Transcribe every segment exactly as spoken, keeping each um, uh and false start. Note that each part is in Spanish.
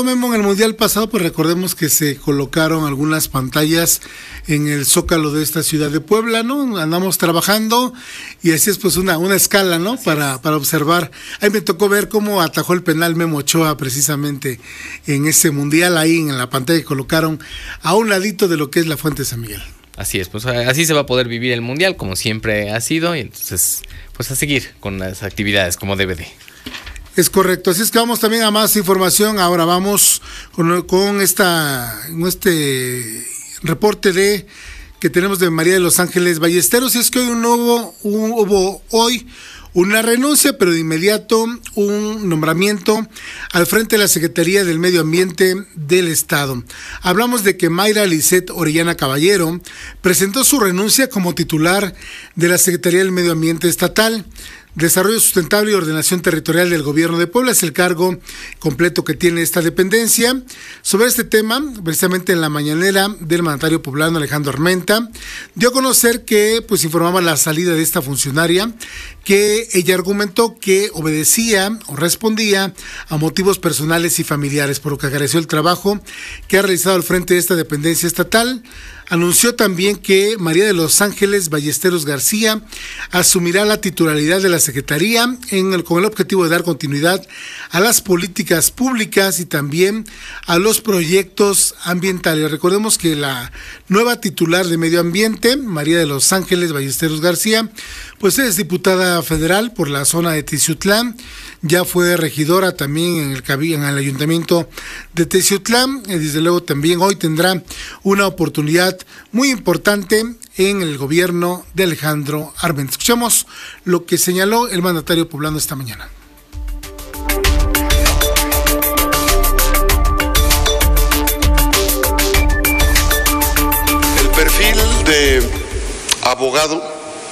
pasado, Memo, en el Mundial pasado, pues recordemos que se colocaron algunas pantallas en el Zócalo de esta ciudad de Puebla, ¿no? Andamos trabajando y así es pues una, una escala, ¿no? Para, para observar. Ahí me tocó ver cómo atajó el penal Memo Ochoa precisamente en ese Mundial, ahí en la pantalla que colocaron a un ladito de lo que es la Fuente San Miguel. Así es, pues así se va a poder vivir el Mundial como siempre ha sido y entonces pues a seguir con las actividades como debe de. Es correcto, así es que vamos también a más información. Ahora vamos con, con esta, con este reporte de que tenemos de María de los Ángeles Ballesteros. Y es que hoy un hubo, un, hubo hoy una renuncia, pero de inmediato un nombramiento al frente de la Secretaría del Medio Ambiente del Estado. Hablamos de que Mayra Lisset Orellana Caballero presentó su renuncia como titular de la Secretaría del Medio Ambiente Estatal. Desarrollo Sustentable y Ordenación Territorial del Gobierno de Puebla es el cargo completo que tiene esta dependencia. Sobre este tema, precisamente en la mañanera del mandatario poblano Alejandro Armenta, dio a conocer que pues informaba la salida de esta funcionaria, que ella argumentó que obedecía o respondía a motivos personales y familiares, por lo que agradeció el trabajo que ha realizado al frente de esta dependencia estatal. Anunció también que María de los Ángeles Ballesteros García asumirá la titularidad de la Secretaría en el, con el objetivo de dar continuidad a las políticas públicas y también a los proyectos ambientales. Recordemos que la nueva titular de Medio Ambiente, María de los Ángeles Ballesteros García, pues es diputada federal por la zona de Teciutlán, ya fue regidora también en el, en el ayuntamiento de Teciutlán, y desde luego también hoy tendrá una oportunidad muy importante en el gobierno de Alejandro Armenta. Escuchemos lo que señaló el mandatario poblano esta mañana. El perfil de abogado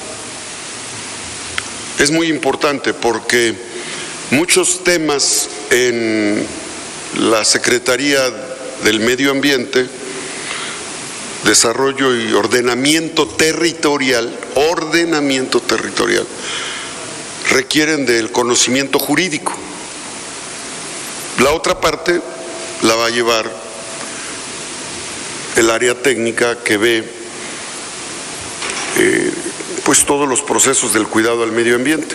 es muy importante porque muchos temas en la Secretaría del Medio Ambiente, Desarrollo y Ordenamiento Territorial, ordenamiento territorial, requieren del conocimiento jurídico. La otra parte la va a llevar el área técnica que ve eh, pues todos los procesos del cuidado al medio ambiente.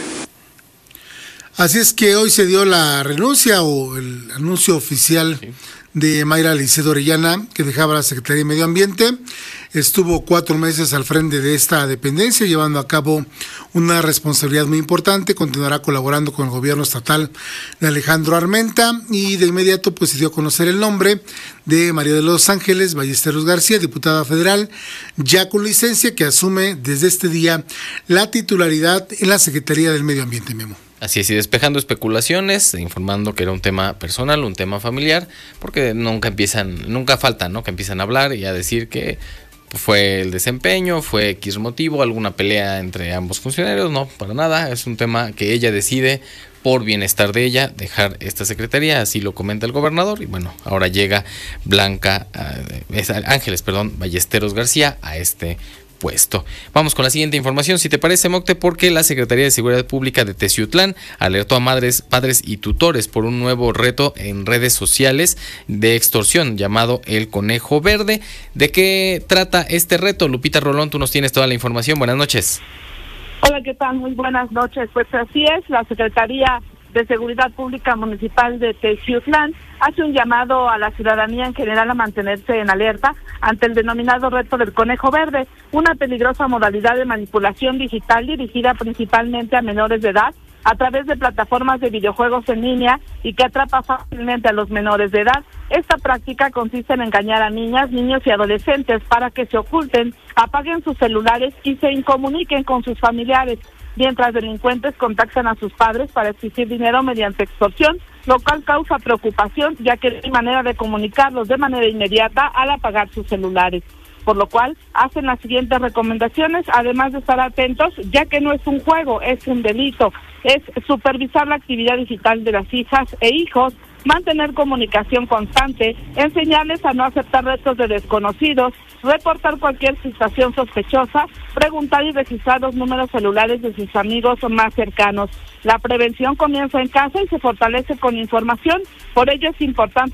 Así es que hoy se dio la renuncia o el anuncio oficial sí. de Mayra Lisset Orellana, que dejaba la Secretaría de Medio Ambiente. Estuvo cuatro meses al frente de esta dependencia, llevando a cabo una responsabilidad muy importante. Continuará colaborando con el gobierno estatal de Alejandro Armenta y de inmediato pues se dio a conocer el nombre de María de los Ángeles Ballesteros García, diputada federal, ya con licencia, que asume desde este día la titularidad en la Secretaría del Medio Ambiente, Memo. Así es, y despejando especulaciones, informando que era un tema personal, un tema familiar, porque nunca empiezan, nunca falta, ¿no? Que empiezan a hablar y a decir que fue el desempeño, fue X motivo, alguna pelea entre ambos funcionarios. No, para nada, es un tema que ella decide por bienestar de ella dejar esta secretaría, así lo comenta el gobernador. Y bueno, ahora llega Blanca, uh, Ángeles, perdón, Ballesteros García a este puesto. Vamos con la siguiente información, si te parece, Mocte, porque la Secretaría de Seguridad Pública de Teciutlán alertó a madres, padres y tutores por un nuevo reto en redes sociales de extorsión llamado El Conejo Verde. ¿De qué trata este reto? Lupita Rolón, tú nos tienes toda la información. Buenas noches. Hola, ¿qué tal? Muy buenas noches. Pues así es, la Secretaría de Seguridad Pública Municipal de Teciutlán hace un llamado a la ciudadanía en general a mantenerse en alerta ante el denominado reto del Conejo Verde, una peligrosa modalidad de manipulación digital dirigida principalmente a menores de edad a través de plataformas de videojuegos en línea y que atrapa fácilmente a los menores de edad. Esta práctica consiste en engañar a niñas, niños y adolescentes para que se oculten, apaguen sus celulares y se incomuniquen con sus familiares, mientras delincuentes contactan a sus padres para exigir dinero mediante extorsión, lo cual causa preocupación, ya que no hay manera de comunicarlos de manera inmediata al apagar sus celulares. Por lo cual, hacen las siguientes recomendaciones, además de estar atentos, ya que no es un juego, es un delito. Es supervisar la actividad digital de las hijas e hijos, mantener comunicación constante, enseñarles a no aceptar retos de desconocidos, reportar cualquier situación sospechosa, preguntar y registrar los números celulares de sus amigos más cercanos. La prevención comienza en casa y se fortalece con información, por ello es importante